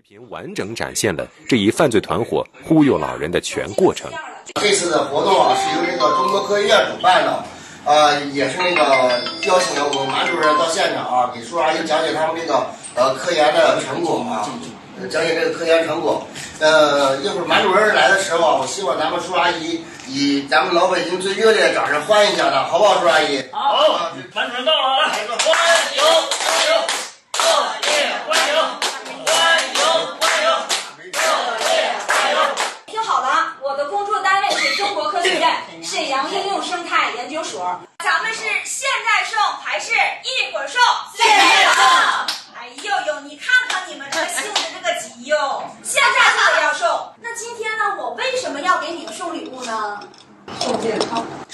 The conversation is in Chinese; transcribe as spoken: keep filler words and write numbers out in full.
频完整展现了这一犯罪团伙忽悠老人的全过程。 这次的活动啊，是由这个中国科学院主办的，呃，也是那个邀请了我们马主任到现场啊，给叔叔阿姨讲解他们这个呃科研的成果啊，讲解这个科研成果。呃，一会儿马主任来的时候啊，我希望咱们叔叔阿姨以咱们老北京最热烈的掌声欢迎一下他，好不好，叔叔阿姨？ 好，马主任到了，来，欢迎欢迎，热烈欢迎，欢迎欢迎，热烈欢迎。 听好了，我的工作单位是中国科学院沈阳应用生态研究所。 咱们是现在送还是一会儿送？ 现在送。 哎呦呦，你看看你们这个性子这个急哟，现在就得要送。 那今天呢，我为什么要给你们送礼物呢？送健康。